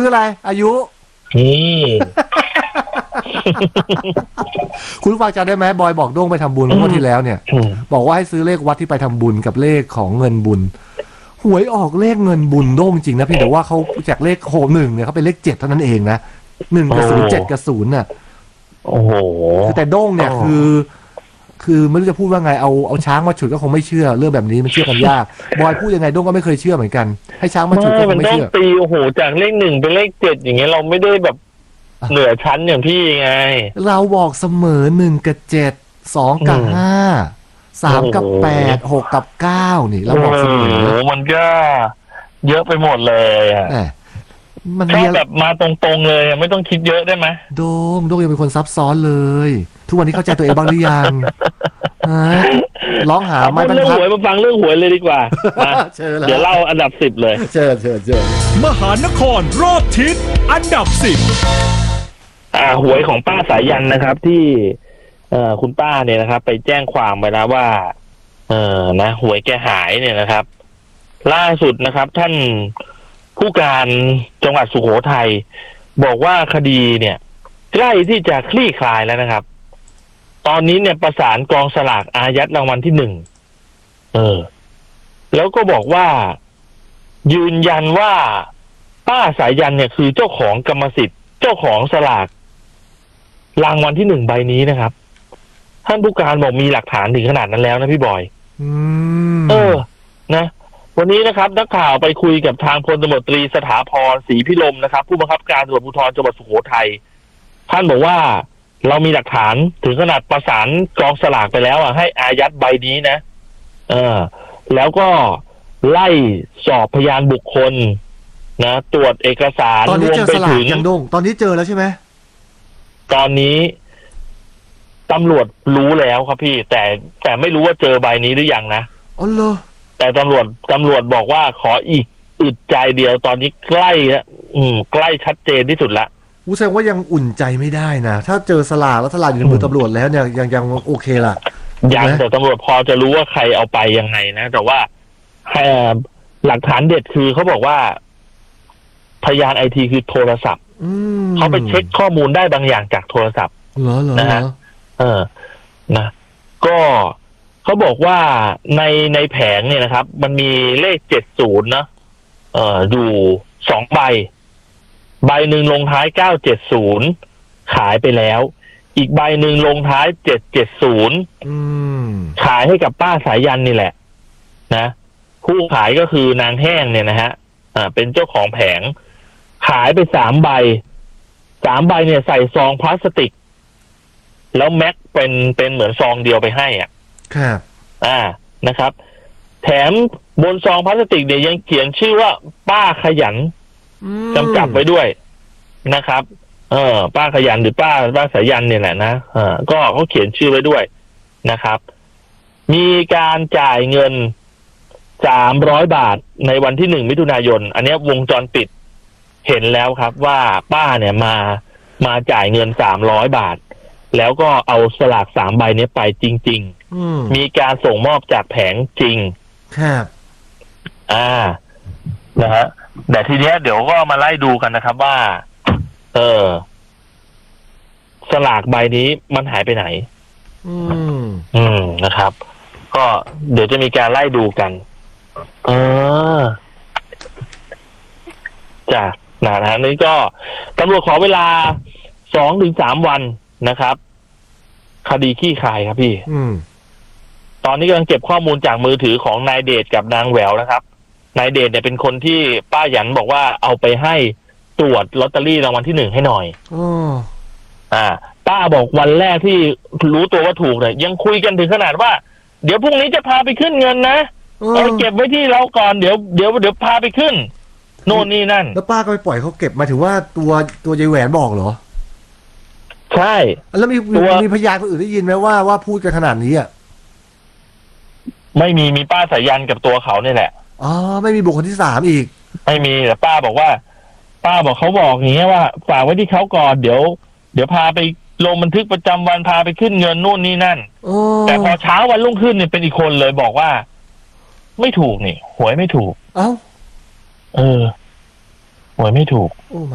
อะไรอายุคุณฟังจำได้ไหมบอยบอกโด้งไปทำบุญเมื่อที่แล้วเนี่ยบอกว่าให้ซื้อเลขวัดที่ไปทำบุญกับเลขของเงินบุญหวยออกเลขเงินบุญโด้งจริงนะเพียงแต่ว่าเขาจากเลขโห1เนี่ยเขาเป็นเลข7เท่านั้นเองนะ1กับ0 7กับ0น่ะโอ้โหแต่โด้งเนี่ยคือไม่รู้จะพูดว่าไงเอาช้างมาฉุดก็คงไม่เชื่อเรื่องแบบนี้มันเชื่อกันยากบอยพูดยังไงโด้งก็ไม่เคยเชื่อเหมือนกันให้ช้างมาฉุดก็คงไม่เชื่อตีโอ้โหจากเลข1เป็นเลข7อย่างเงี้ยเราไม่ได้แบบเหนือชั้นอย่างพี่ไงเราบอกเสมอ1กับ7 2กับ5 3กับ8 6กับ9นี่เราบอกเสมอมันก็เยอะไปหมดเลยอ่ะมันแบบมาตรงๆเลยไม่ต้องคิดเยอะได้ไหมโด้งยังเป็นคนซับซ้อนเลยทุกวันนี้เข้าใจตัวเองบ้างหรือยังร้องหาไม่บรรทัดเรื่องหวยมาฟังเรื่องหวยเลยดีกว่าเดี๋ยวเล่าอันดับ10เลยเชิญมหานครรอบทิศอันดับ10 หวยของป้าสายันนะครับที่คุณป้าเนี่ยนะครับไปแจ้งความไปแล้วว่านะหวยแกหายเนี่ยนะครับล่าสุดนะครับท่านผู้การจังหวัดสุโขทัยบอกว่าคดีเนี่ยใกล้ที่จะคลี่คลายแล้วนะครับตอนนี้เนี่ยประสานกองสลากอายัดรางวัลที่1แล้วก็บอกว่ายืนยันว่าป้าสายันเนี่ยคือเจ้าของกรรมสิทธิ์เจ้าของสลากรางวัลที่1ใบนี้นะครับท่านผู้การบอกมีหลักฐานถึงขนาดนั้นแล้วนะพี่บอยนะวันนี้นะครับนักข่าวไปคุยกับทางพลตำรวจตรีสถาพรศรีพิรมนะครับผู้บังคับการตำรวจภูธรจังหวัดสุโขทัยท่านบอกว่าเรามีหลักฐานถึงขนาดประสานกองสลากไปแล้วให้อายัดใบนี้นะแล้วก็ไล่สอบพยานบุคคลนะตรวจเอกสารตอนนี้เจอสลากยังโด้งตอนนี้เจอแล้วใช่ไหมตอนนี้ตำรวจรู้แล้วครับพี่แต่ไม่รู้ว่าเจอใบนี้หรือยังนะอ๋อเหรอแต่ตำรวจบอกว่าขออีกอึดใจเดียวตอนนี้ใกล้แล้วใกล้ชัดเจนที่สุดละแสดงว่ายังอุ่นใจไม่ได้นะถ้าเจอสลากแล้วสลากอยู่ในมือตำรวจแล้วเนี่ยยังโอเคล่ะยังแต่ตำรวจพอจะรู้ว่าใครเอาไปยังไงนะแต่ว่าหลักฐานเด็ดคือเขาบอกว่าพยานไอทีคือโทรศัพท์เขาไปเช็คข้อมูลได้บางอย่างจากโทรศัพท์นะฮะนะก็เขาบอกว่าในแผงเนี่ยนะครับมันมีเลข70นะอยู่2ใบหนึ่งลงท้าย970ขายไปแล้วอีกใบหนึ่งลงท้าย770ขายให้กับป้าสายันนี่แหละนะผู้ขายก็คือนางแห้งเนี่ยนะฮะเป็นเจ้าของแผงขายไป3ใบเนี่ยใส่ซองพลาสติกแล้วแม็กเป็นเหมือนซองเดียวไปให้ครับนะครับแถมบนซองพลาสติกเนี่ยยังเขียนชื่อว่าป้าขยันกำกับไว้ด้วยนะครับป้าขยันหรือป้าสายันเนี่ยแหละนะก็เขาเขียนชื่อไว้ด้วยนะครับมีการจ่ายเงิน300 บาทในวันที่1มิถุนายนอันนี้วงจรปิดเห็นแล้วครับว่าป้าเนี่ยมาจ่ายเงิน300 บาทแล้วก็เอาสลาก3ใบนี้ไปจริงๆมีการส่งมอบจากแผงจริงครับนะฮะแต่ทีเนี้ยเดี๋ยวก็มาไล่ดูกันนะครับว่าสลากใบนี้มันหายไปไหนนะครับก็เดี๋ยวจะมีการไล่ดูกันจากนะฮะนี่ก็ตำรวจขอเวลา 2-3 วันนะครับคดีขี้คายครับพี่ตอนนี้กำลังเก็บข้อมูลจากมือถือของนายเดชกับนางแหววนะครับนายเดชเนี่ยเป็นคนที่ป้าหยันบอกว่าเอาไปให้ตรวจลอตเตอรี่รางวัลที่1ให้หน่อยป้าบอกวันแรกที่รู้ตัวว่าถูกเนี่ยยังคุยกันถึงขนาดว่าเดี๋ยวพรุ่งนี้จะพาไปขึ้นเงินนะเอาเก็บไว้ที่เราก่อนเดี๋ยวพาไปขึ้นโน่นนี่นั่นแล้วป้าก็ไปปล่อยเขาเก็บมาถือว่าตัวยายแหวนบอกเหรอใช่แล้วมีพยานคนอื่นได้ยินไหมว่าพูดกันขนาดนี้ไม่มีป้าสายันกับตัวเขาเนี่ยแหละไม่มีบุคคลที่3อีกไม่มีแต่ป้าบอกเขาบอกอย่างเงี้ยว่าฝากไว้ที่เขาก่อนเดี๋ยวพาไปลงบันทึกประจำวันพาไปขึ้นเงินนู่นนี่นั่นแต่พอเช้าวันรุ่งขึ้นเนี่ยเป็นอีกคนเลยบอกว่าไม่ถูกนี่หวยไม่ถูกหวยไม่ถูก